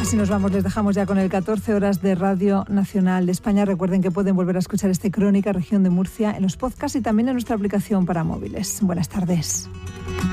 Así nos vamos, les dejamos ya con el 14 horas de Radio Nacional de España. Recuerden que pueden volver a escuchar Crónica Región de Murcia en los podcasts y también en nuestra aplicación para móviles. Buenas tardes.